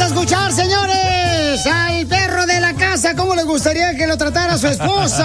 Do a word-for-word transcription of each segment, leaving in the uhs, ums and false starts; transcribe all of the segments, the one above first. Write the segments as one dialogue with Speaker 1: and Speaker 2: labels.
Speaker 1: a escuchar, señores, al perro de la casa. ¿Cómo le gustaría que lo tratara su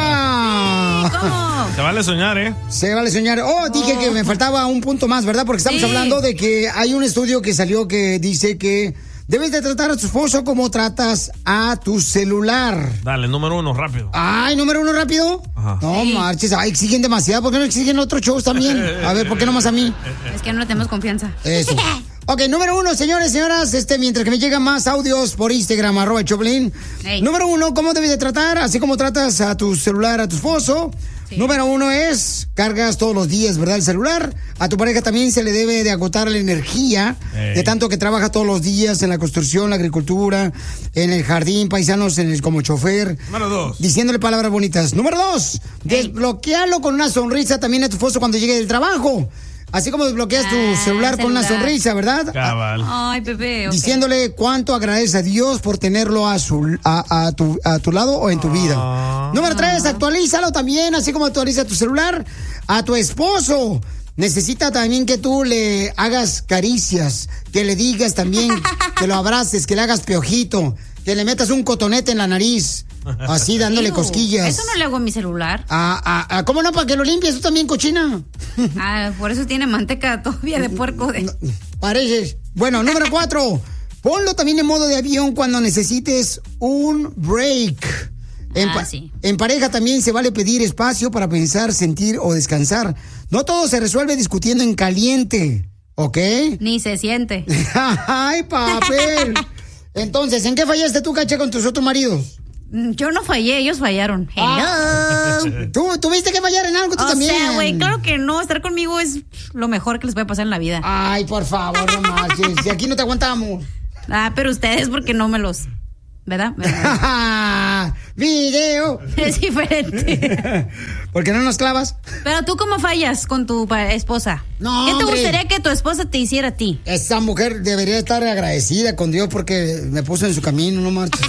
Speaker 1: esposa?
Speaker 2: ¿Cómo? Se vale soñar, ¿eh?
Speaker 1: Se vale soñar. Oh, dije oh. que me faltaba un punto más, ¿verdad? Porque estamos sí. hablando de que hay un estudio que salió que dice que debes de tratar a tu esposo como tratas a tu celular.
Speaker 2: Dale, número uno, rápido.
Speaker 1: Ay, número uno, rápido. Ajá. No sí. marches, ay, exigen demasiado. ¿Por qué no exigen otros shows también? A ver, ¿por qué nomás a mí?
Speaker 3: Es que no le tenemos confianza.
Speaker 1: Eso. Ok, número uno, señores, señoras, este, mientras que me llegan más audios por Instagram, arroba Choplin. Hey. Número uno, ¿cómo debes de tratar? Así como tratas a tu celular, a tu esposo. Sí. Número uno es, cargas todos los días, ¿verdad? El celular. A tu pareja también se le debe de agotar la energía, hey. de tanto que trabaja todos los días en la construcción, la agricultura, en el jardín, paisanos, en el, como chofer.
Speaker 2: Número dos.
Speaker 1: Diciéndole palabras bonitas. Número dos, hey. desbloquealo con una sonrisa también a tu esposo cuando llegue del trabajo. Así como desbloqueas ah, tu celular, celular con una sonrisa, ¿verdad?
Speaker 2: Cabal.
Speaker 3: Ay, Pepe. Okay.
Speaker 1: Diciéndole cuánto agradece a Dios por tenerlo a su a, a, tu, a tu lado o en tu vida. Ah. Número tres, actualízalo también, así como actualiza tu celular a tu esposo. Necesita también que tú le hagas caricias, que le digas también, que lo abraces, que le hagas piojito, que le metas un cotonete en la nariz. Así dándole cosquillas.
Speaker 3: Eso no le hago a mi celular.
Speaker 1: Ah, ah, ah, ¿cómo no? Para que lo limpies, tú también, cochina.
Speaker 3: Ah, por eso tiene manteca todavía de puerco. De...
Speaker 1: No, pareces. Bueno, número cuatro. Ponlo también en modo de avión cuando necesites un break. En,
Speaker 3: ah, sí.
Speaker 1: en pareja también se vale pedir espacio para pensar, sentir o descansar. No todo se resuelve discutiendo en caliente, ¿ok?
Speaker 3: Ni se siente.
Speaker 1: Ay, papel. Entonces, ¿en qué fallaste tú, Cacha, con tus otros maridos?
Speaker 3: Yo no fallé, ellos fallaron. Hello.
Speaker 1: Ah, ¿Tú tuviste que fallar en algo tú
Speaker 3: o
Speaker 1: también?
Speaker 3: O sea, güey, claro que no. Estar conmigo es lo mejor que les puede pasar en la vida.
Speaker 1: Ay, por favor, no marches. Si aquí no te aguantamos.
Speaker 3: Ah, pero ustedes porque no me los... ¿Verdad? ¿Verdad?
Speaker 1: ¡Video!
Speaker 3: Es diferente.
Speaker 1: ¿Por qué no nos clavas?
Speaker 3: Pero tú, ¿cómo fallas con tu esposa?
Speaker 1: No,
Speaker 3: ¿Qué te
Speaker 1: hombre.
Speaker 3: gustaría que tu esposa te hiciera a ti?
Speaker 1: Esa mujer debería estar agradecida con Dios porque me puso en su camino, no marches.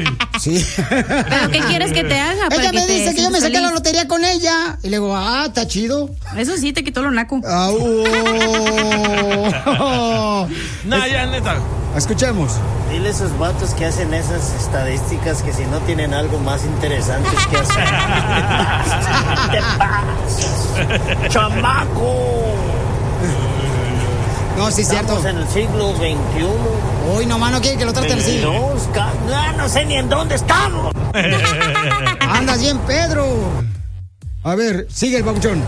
Speaker 1: Sí. sí.
Speaker 3: ¿Pero qué quieres que te haga?
Speaker 1: Ella
Speaker 3: para
Speaker 1: me
Speaker 3: que
Speaker 1: dice
Speaker 3: te
Speaker 1: que yo me saqué
Speaker 3: feliz?
Speaker 1: la lotería con ella. Y le digo, ah, está chido.
Speaker 3: Eso sí, te quitó lo naco.
Speaker 1: Ah, oh.
Speaker 2: Nah, ya, neta.
Speaker 1: Escuchemos.
Speaker 4: Dile a esos vatos que hacen esas estadísticas que si no tienen algo más interesante que hacer. ¿Qué pasa? ¡Chamaco!
Speaker 1: No, sí es cierto.
Speaker 4: Estamos en el siglo veintiuno.
Speaker 1: Uy, no, mano, quiere que lo traten así.
Speaker 4: No, no sé ni en dónde estamos.
Speaker 1: Andas bien, Pedro. A ver, sigue el babuchón.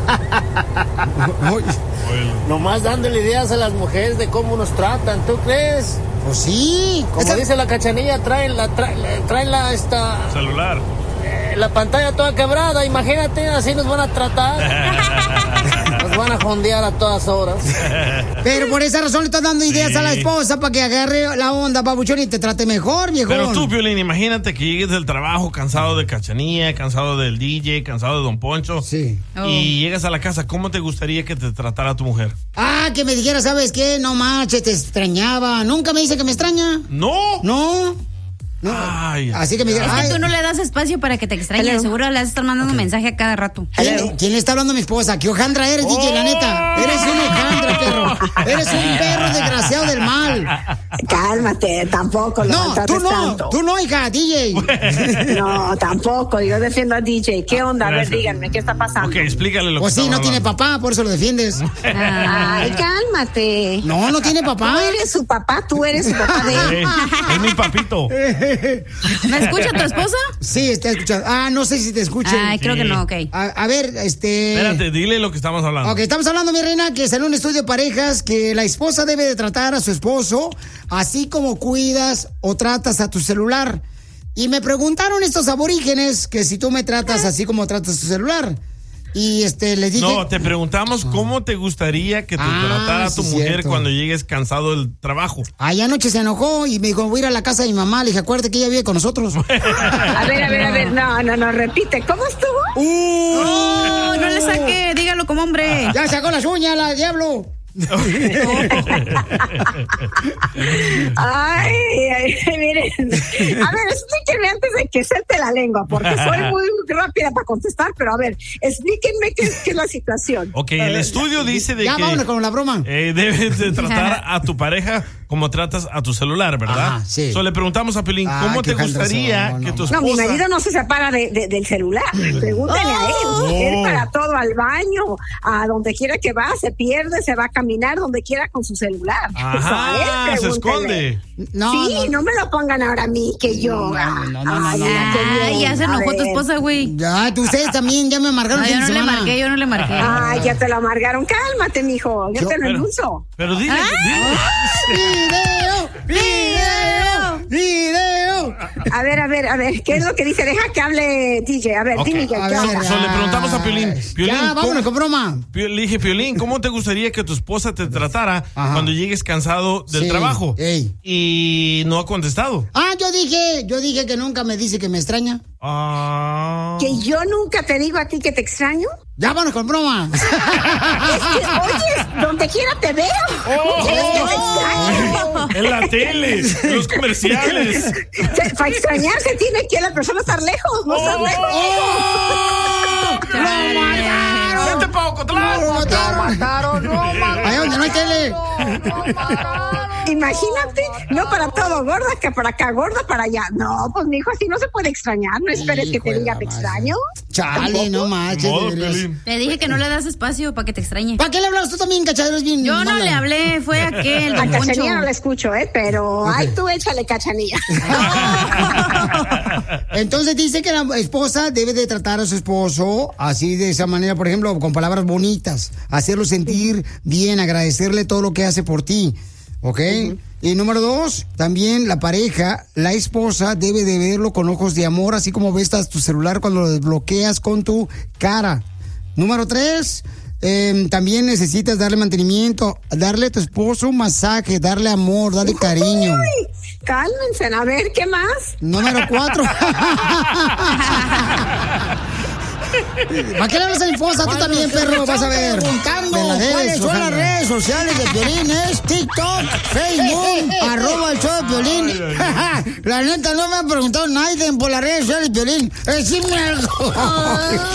Speaker 4: Nomás dándole ideas a las mujeres de cómo nos tratan, ¿tú crees?
Speaker 1: Pues sí.
Speaker 4: Como esa... dice la Cachanilla, traen la, traen, traen la esta...
Speaker 2: celular.
Speaker 4: Eh, la pantalla toda quebrada, imagínate, así nos van a tratar. Nos van a jondear a todas horas.
Speaker 1: Pero por esa razón le estás dando ideas sí. a la esposa para que agarre la onda, babuchón, y te trate mejor, viejo.
Speaker 2: Pero tú, Piolín, imagínate que llegues del trabajo cansado de Cachanilla, cansado del D J, cansado de Don Poncho.
Speaker 1: Sí.
Speaker 2: Oh. Y llegas a la casa, ¿cómo te gustaría que te tratara tu mujer?
Speaker 1: Ah, que me dijera, ¿sabes qué? No marches, te extrañaba. ¿Nunca me dice que me extraña?
Speaker 2: No.
Speaker 1: No. No.
Speaker 2: Ay,
Speaker 1: así que me diga,
Speaker 3: es que
Speaker 1: ay,
Speaker 3: tú no le das espacio para que te extrañe. Hello. Seguro le vas a estar mandando okay. mensaje a cada rato.
Speaker 1: ¿Quién, ¿Quién le está hablando a mi esposa? ¿Qué hojandra eres, oh. D J? La neta. Eres un hojandra, perro. Eres un perro desgraciado del mal.
Speaker 5: Cálmate, tampoco lo
Speaker 1: No, tú no, tanto. tú no, hija, D
Speaker 5: J. No, tampoco. Yo defiendo a D J. ¿Qué onda? A ver, díganme, ¿qué está pasando?
Speaker 2: Ok, explícale lo
Speaker 1: pues
Speaker 2: que
Speaker 1: sí, no
Speaker 2: hablando.
Speaker 1: tiene papá, por eso lo defiendes.
Speaker 5: Ay, cálmate.
Speaker 1: No, no tiene papá.
Speaker 5: Tú eres su papá, tú eres su papá de él.
Speaker 2: Es mi papito.
Speaker 3: ¿Me escucha tu esposa?
Speaker 1: Sí, está escuchando. Ah, no sé si te escucha.
Speaker 3: Ay, creo sí. que no, ok.
Speaker 1: A, a ver, este...
Speaker 2: Espérate, dile lo que estamos hablando.
Speaker 1: Ok, estamos hablando, mi reina, que salió un estudio de parejas que la esposa debe de tratar a su esposo así como cuidas o tratas a tu celular. Y me preguntaron estos aborígenes que si tú me tratas así como tratas tu celular. Y este, les dije...
Speaker 2: No, te preguntamos cómo te gustaría que te ah, tratara
Speaker 1: sí
Speaker 2: tu mujer
Speaker 1: cierto.
Speaker 2: cuando llegues cansado del trabajo.
Speaker 1: Ay, anoche se enojó y me dijo, voy a ir a la casa de mi mamá. Le dije, acuérdate que ella vive con nosotros.
Speaker 5: A ver, a ver, a ver, no, no, no, repite, ¿cómo estuvo?
Speaker 1: Uh,
Speaker 3: oh, no le saque, dígalo como hombre.
Speaker 1: Ya sacó las uñas, la diablo.
Speaker 5: Ay, ay, miren. A ver, explíquenme antes de que suelte la lengua, porque soy muy rápida para contestar, pero a ver, explíquenme qué, qué es la situación.
Speaker 2: Ok, el estudio dice de
Speaker 1: ya,
Speaker 2: que...
Speaker 1: Ya, vámonos con la broma.
Speaker 2: Eh, debes de tratar a tu pareja como tratas a tu celular, ¿verdad?
Speaker 1: Ah, sí.
Speaker 2: So, le preguntamos a Piolín,
Speaker 1: Ah,
Speaker 2: ¿cómo te
Speaker 1: qué
Speaker 2: gustaría
Speaker 1: razón,
Speaker 2: que
Speaker 1: no,
Speaker 2: tu
Speaker 1: no.
Speaker 2: esposa...
Speaker 5: No, mi marido no se separa de, de, del celular. Pregúntale a él.
Speaker 2: Oh.
Speaker 5: Él para todo, al baño, a donde quiera que va, se pierde, se va a caminar donde quiera con su celular.
Speaker 2: Ajá,
Speaker 5: Eso a él,
Speaker 2: se
Speaker 5: pregúntele.
Speaker 2: esconde.
Speaker 1: No,
Speaker 5: sí,
Speaker 1: no,
Speaker 5: no me lo pongan ahora a mí, que yo.
Speaker 1: No, no, no, no,
Speaker 5: Ay,
Speaker 1: no,
Speaker 5: mira,
Speaker 1: no.
Speaker 5: qué
Speaker 3: Ay,
Speaker 5: bien.
Speaker 3: ya se
Speaker 5: A
Speaker 3: enojó tu
Speaker 5: ver.
Speaker 3: esposa, güey.
Speaker 1: Ya, tú ustedes también ya me amargaron
Speaker 3: No,
Speaker 1: el
Speaker 3: yo
Speaker 1: fin
Speaker 3: no
Speaker 1: de
Speaker 3: le
Speaker 1: semana.
Speaker 3: marqué, yo no le marqué.
Speaker 5: Ay, ya te lo amargaron. Cálmate, mijo. Yo,
Speaker 1: Yo-
Speaker 5: te lo
Speaker 2: pero-
Speaker 5: endulzo.
Speaker 2: Pero dile,
Speaker 3: Ah.
Speaker 2: dile.
Speaker 1: ¡Video! ¡Video! ¡Video!
Speaker 5: A ver, a ver, a ver. ¿Qué es lo que dice? Deja que hable D J. A ver,
Speaker 2: Ok.
Speaker 5: dime qué
Speaker 1: A
Speaker 5: qué
Speaker 1: ver,
Speaker 5: onda.
Speaker 2: So, le preguntamos a Piolín.
Speaker 1: ay,
Speaker 2: Piolín,
Speaker 1: ya, vámonos
Speaker 2: ¿cómo-
Speaker 1: con broma.
Speaker 2: Pio- Le dije, Piolín, ¿cómo te gustaría que tu esposa te tratara
Speaker 1: Ajá.
Speaker 2: cuando llegues cansado del
Speaker 1: Sí,
Speaker 2: trabajo?
Speaker 1: ey.
Speaker 2: Y no ha contestado.
Speaker 1: Ah, yo dije, yo dije que nunca me dice que me extraña.
Speaker 2: Ah.
Speaker 5: ¿Que yo nunca te digo a ti que te extraño?
Speaker 1: Ya, vámonos con broma.
Speaker 5: Es que, oye, donde quiera te veo.
Speaker 2: Oh,
Speaker 5: Es que te extraño.
Speaker 2: en la tele, en los comerciales.
Speaker 5: Se- Para extrañarse tiene que la persona estar lejos, no estar
Speaker 2: Oh.
Speaker 5: lejos.
Speaker 1: ¡Oh! ¡Lo mataron!
Speaker 2: ¡Vete pa' Ocotlán!
Speaker 1: ¡Lo mataron! Ahí donde no hay tele.
Speaker 5: Imagínate, no para todo, gorda, que para acá, gorda para allá. No, pues mi hijo, así no se puede extrañar. No esperes
Speaker 1: Hijo
Speaker 5: que te
Speaker 1: de
Speaker 5: diga
Speaker 1: la
Speaker 5: te
Speaker 1: madre.
Speaker 5: extraño.
Speaker 1: Chale, no manches.
Speaker 2: Modo,
Speaker 1: de veras.
Speaker 2: Piolín.
Speaker 3: Te dije que no le das espacio para que te extrañe.
Speaker 1: ¿Para qué le hablas tú también, cachadero? Es bien
Speaker 3: Yo no
Speaker 1: mala.
Speaker 3: le hablé, fue aquel,
Speaker 5: A
Speaker 3: don Poncho.
Speaker 5: Cachanilla no la escucho, ¿eh? Pero, ay, tú échale Cachanilla.
Speaker 1: Entonces dice que la esposa debe de tratar a su esposo así, de esa manera, por ejemplo, con palabras bonitas, hacerlo sentir bien, agradecerle todo lo que hace por ti, ¿ok? Y número dos, también la pareja, la esposa debe de verlo con ojos de amor, así como ves a tu celular cuando lo desbloqueas con tu cara. Número tres, eh, también necesitas darle mantenimiento, darle a tu esposo un masaje, darle amor, darle cariño.
Speaker 5: Uy, cálmense, a ver, ¿qué más?
Speaker 1: Número cuatro. ¿Para qué le hablas a mi esposa? Tú también, perro, vas a ver.
Speaker 6: Preguntando
Speaker 1: Me la debes,
Speaker 6: cuáles son
Speaker 1: ojalá.
Speaker 6: las redes sociales de Piolín. Es TikTok, Facebook, arroba el show de Piolín. La neta, no me ha preguntado nadie por las redes sociales de Piolín. Decime algo.